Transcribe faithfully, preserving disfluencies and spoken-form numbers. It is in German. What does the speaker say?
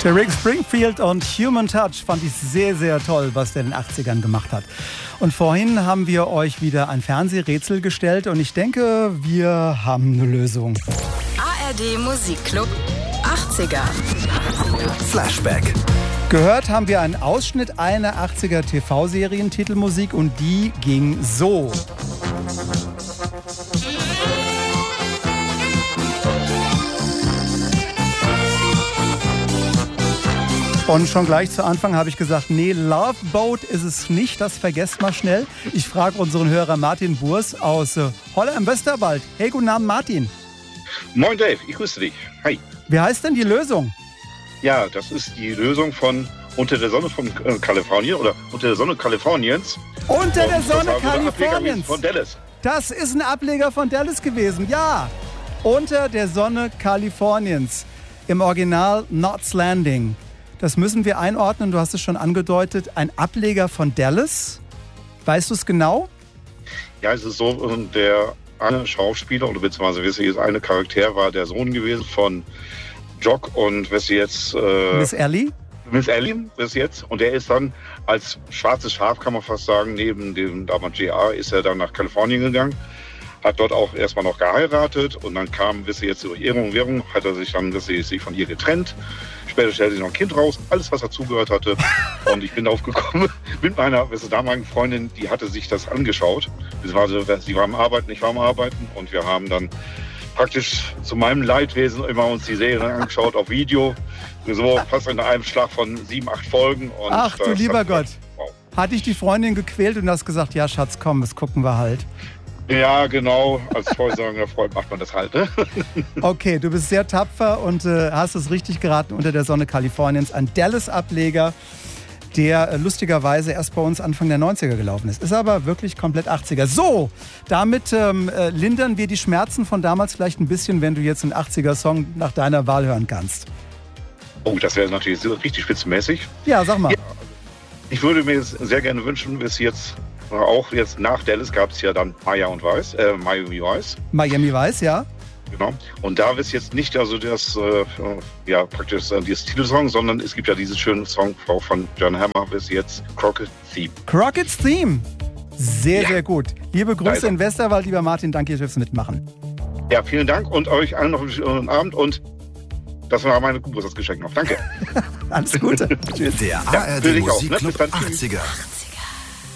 Rick Springfield und Human Touch fand ich sehr, sehr toll, was der in den achtzigern gemacht hat. Und vorhin haben wir euch wieder ein Fernsehrätsel gestellt und ich denke, wir haben eine Lösung. A R D Musikclub achtziger. Flashback. Gehört haben wir einen Ausschnitt einer achtziger T V-Serien-Titelmusik und die ging so. Und schon gleich zu Anfang habe ich gesagt, nee, Love Boat ist es nicht, das vergesst mal schnell. Ich frage unseren Hörer Martin Burs aus äh, Holla im Westerwald. Hey, guten Abend, Martin. Moin Dave, ich grüße dich. Hi. Wie heißt denn die Lösung? Ja, das ist die Lösung von Unter der Sonne von äh, Kalifornien oder Unter der Sonne Kaliforniens. Unter der Sonne Kaliforniens. Von Dallas. Das ist ein Ableger von Dallas gewesen, ja. Unter der Sonne Kaliforniens. Im Original Knots Landing. Das müssen wir einordnen, du hast es schon angedeutet. Ein Ableger von Dallas. Weißt du es genau? Ja, es ist so, der eine Schauspieler oder beziehungsweise wisst ihr, jetzt eine Charakter war der Sohn gewesen von Jock und wisst ihr jetzt... Äh, Miss Ellie? Miss Ellie bis jetzt. Und der ist dann als schwarzes Schaf, kann man fast sagen, neben dem damals J R, ist er dann nach Kalifornien gegangen. Hat dort auch erstmal noch geheiratet und dann kam, wisst ihr jetzt, durch Ehrung und Währung, hat er sich dann, wisst ihr, sich von ihr getrennt. Später stellte sich noch ein Kind raus, alles, was dazugehört hatte. Und ich bin darauf gekommen, mit meiner wisst ihr, damaligen Freundin, die hatte sich das angeschaut. Sie war am Arbeiten, ich war am Arbeiten und wir haben dann praktisch zu meinem Leidwesen immer uns die Serien angeschaut auf Video. So fast in einem Schlag von sieben, acht Folgen. Und ach du lieber Gott. Wow. Hat dich die Freundin gequält und hast gesagt, ja Schatz, komm, das gucken wir halt. Ja, genau. Als vollsorgender Freund macht man das halt. Ne? Okay, du bist sehr tapfer und äh, hast es richtig geraten. Unter der Sonne Kaliforniens. Ein Dallas-Ableger, der äh, lustigerweise erst bei uns Anfang der neunziger gelaufen ist. Ist aber wirklich komplett achtziger. So, damit ähm, äh, lindern wir die Schmerzen von damals vielleicht ein bisschen, wenn du jetzt einen achtziger-Song nach deiner Wahl hören kannst. Oh, das wäre natürlich so richtig spitzenmäßig. Ja, sag mal. Ja, ich würde mir sehr gerne wünschen, bis jetzt... Auch jetzt nach Dallas gab es ja dann Maya und Vice, äh, Miami Vice. Miami Vice, ja. Genau. Und da ist jetzt nicht also das, äh, ja, praktisch äh, dieses Titelsong, sondern es gibt ja diesen schönen Song auch von John Hammer bis jetzt, Crockett's Theme. Crockett's Theme. Sehr, ja. sehr gut. Liebe Grüße Leider. in Westerwald, lieber Martin. Danke fürs Mitmachen. Ja, vielen Dank und euch allen noch einen schönen Abend und das war meine Geburtstagsgeschenk noch. Danke. Alles Gute. Tschüss. Der A R D Musikclub achtziger.